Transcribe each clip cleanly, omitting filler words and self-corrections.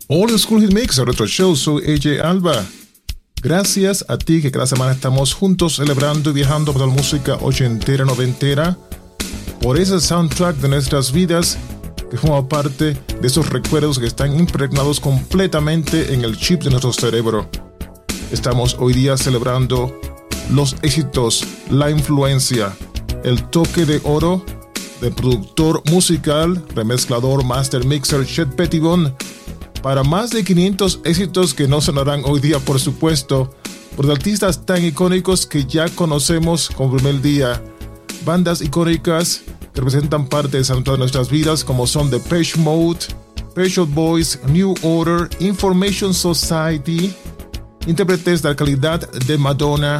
Old School Hit Mix, el Retro Show. Soy AJ Alba. Gracias a ti que cada semana estamos juntos celebrando y viajando por la música ochentera, noventera, por ese soundtrack de nuestras vidas que forma parte de esos recuerdos que están impregnados completamente en el chip de nuestro cerebro. Estamos hoy día celebrando los éxitos, la influencia, el toque de oro del productor musical, remezclador, master mixer Chet Pettibone, para más de 500 éxitos que no sonarán hoy día, por supuesto, por artistas tan icónicos que ya conocemos como primer día. Bandas icónicas que representan parte de nuestras vidas, como son Depeche Mode, Pet Shop Boys, New Order, Information Society, intérpretes de la calidad de Madonna.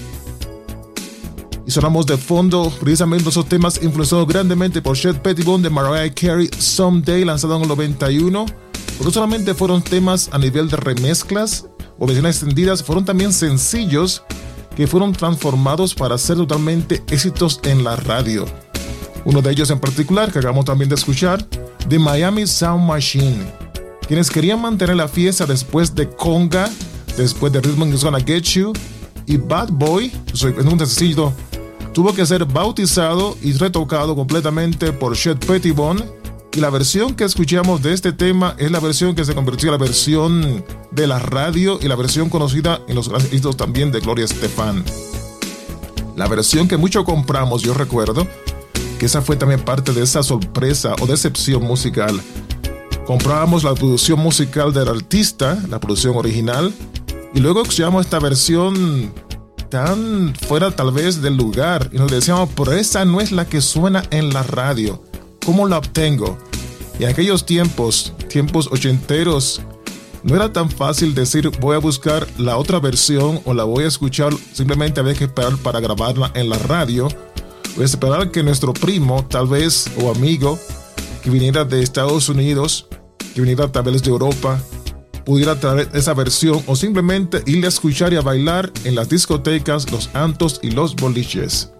Y sonamos de fondo precisamente esos temas influenciados grandemente por Chet Pettibone de Mariah Carey, Someday, lanzado en el 91. Porque solamente fueron temas a nivel de remezclas o versiones extendidas, fueron también sencillos que fueron transformados para ser totalmente éxitos en la radio. Uno de ellos en particular, que acabamos también de escuchar, The Miami Sound Machine, quienes querían mantener la fiesta después de Conga, después de Rhythm is Gonna Get You, y Bad Boy, en un sencillo, tuvo que ser bautizado y retocado completamente por Chet Pettibone. Y la versión que escuchamos de este tema es la versión que se convirtió en la versión de la radio y la versión conocida en los grandes éxitos también de Gloria Estefan. La versión que mucho compramos, yo recuerdo que esa fue también parte de esa sorpresa o decepción musical. Comprábamos la producción musical del artista, la producción original, y luego escuchamos esta versión tan fuera tal vez del lugar y nos decíamos, pero esa no es la que suena en la radio. ¿Cómo la obtengo? Y en aquellos tiempos ochenteros, no era tan fácil decir voy a buscar la otra versión o la voy a escuchar, simplemente había que esperar para grabarla en la radio, o esperar que nuestro primo, tal vez, o amigo, que viniera de Estados Unidos, que viniera tal vez de Europa, pudiera traer esa versión, o simplemente ir a escuchar y a bailar en las discotecas, los antros y los boliches.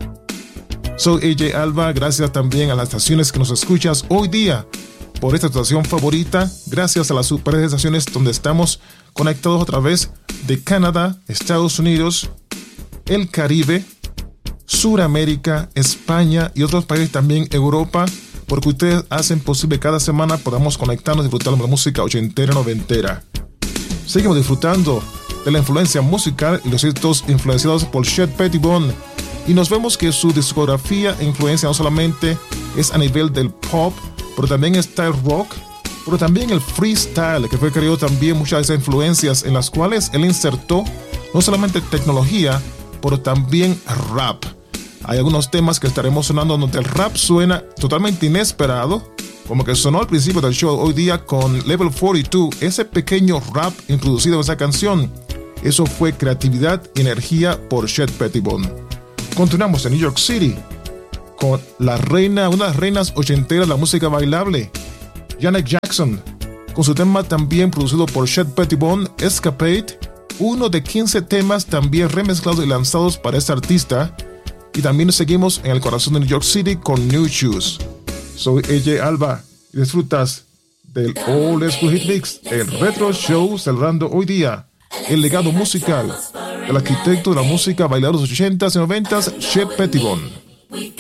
Soy AJ Alba, gracias también a las estaciones que nos escuchas hoy día por esta estación favorita, gracias a las superestaciones donde estamos conectados a través de Canadá, Estados Unidos, el Caribe, Suramérica, España y otros países también, Europa, porque ustedes hacen posible cada semana podamos conectarnos y disfrutar de la música ochentera, noventera. Seguimos disfrutando de la influencia musical y los éxitos influenciados por Chet Pettibone. Y nos vemos que su discografía e influencia no solamente es a nivel del pop, pero también está el rock, pero también el freestyle, que fue creado también muchas de esas influencias en las cuales él insertó no solamente tecnología, pero también rap. Hay algunos temas que estaremos sonando donde el rap suena totalmente inesperado, como que sonó al principio del show hoy día con Level 42, ese pequeño rap introducido en esa canción. Eso fue creatividad y energía por Chet Pettibone. Continuamos en New York City con la reina, una de las reinas ochenteras de la música bailable, Janet Jackson, con su tema también producido por Chet Pettibone, Escapade, uno de 15 temas también remezclados y lanzados para este artista. Y también seguimos en el corazón de New York City con New Shoes. Soy AJ Alba y disfrutas del Old School Hit Mix, el Retro Show, celebrando hoy día el legado musical del arquitecto de la música bailable de los 80s y 90s, Chet Pettibone.